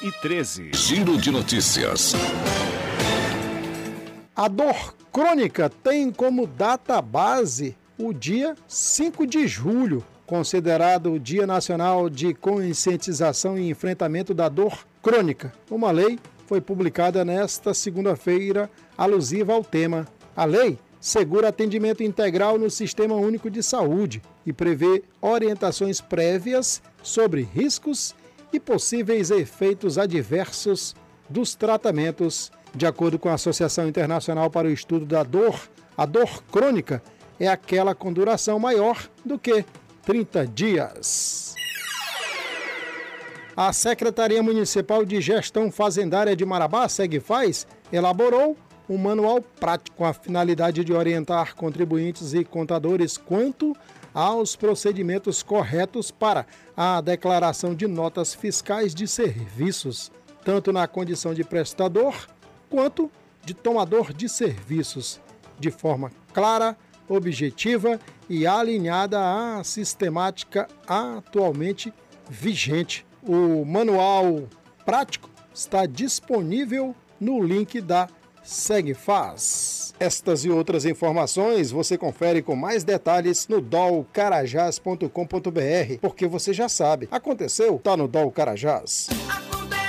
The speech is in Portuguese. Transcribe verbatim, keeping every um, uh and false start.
e treze. Giro de notícias. A dor crônica tem como data base o dia cinco de julho, considerado o Dia Nacional de Conscientização e Enfrentamento da Dor Crônica. Uma lei foi publicada nesta segunda-feira alusiva ao tema. A lei segura atendimento integral no Sistema Único de Saúde e prevê orientações prévias sobre riscos e possíveis efeitos adversos dos tratamentos. De acordo com a Associação Internacional para o Estudo da Dor, a dor crônica é aquela com duração maior do que trinta dias. A Secretaria Municipal de Gestão Fazendária de Marabá, SEGFAZ, elaborou um manual prático com a finalidade de orientar contribuintes e contadores quanto aos procedimentos corretos para a declaração de notas fiscais de serviços, tanto na condição de prestador quanto de tomador de serviços, de forma clara, objetiva e alinhada à sistemática atualmente vigente. O manual prático está disponível no link da SEGFAZ. Estas e outras informações você confere com mais detalhes no dol carajás ponto com ponto br, porque você já sabe, aconteceu, tá no Dol Carajás.